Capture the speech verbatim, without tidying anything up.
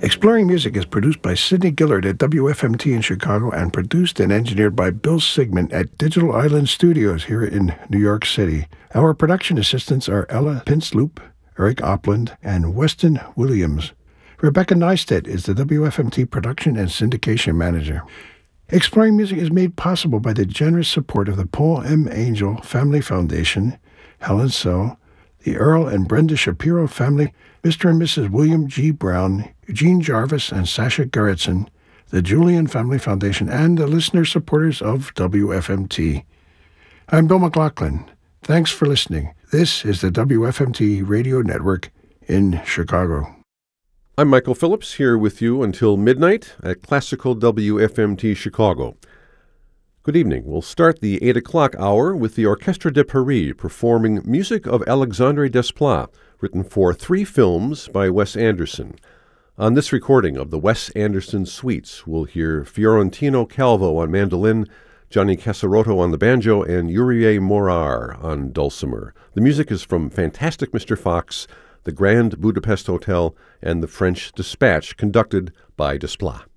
Exploring Music is produced by Sidney Gillard at W F M T in Chicago and produced and engineered by Bill Sigmund at Digital Island Studios here in New York City. Our production assistants are Ella Pinsloop, Eric Opland, and Weston Williams. Rebecca Neistat is the W F M T production and syndication manager. Exploring Music is made possible by the generous support of the Paul M. Angel Family Foundation, Helen So, the Earl and Brenda Shapiro family, Mister and Missus William G. Brown, Eugene Jarvis, and Sasha Gerritsen, the Julian Family Foundation, and the listener supporters of W F M T. I'm Bill McLaughlin. Thanks for listening. This is the W F M T Radio Network in Chicago. I'm Michael Phillips, here with you until midnight at Classical W F M T Chicago. Good evening. We'll start the eight o'clock hour with the Orchestre de Paris performing music of Alexandre Desplat, written for three films by Wes Anderson. On this recording of the Wes Anderson Suites, we'll hear Fiorentino Calvo on mandolin, Johnny Casarotto on the banjo, and Urié Morar on dulcimer. The music is from Fantastic Mister Fox, the Grand Budapest Hotel, and the French Dispatch, conducted by Desplat.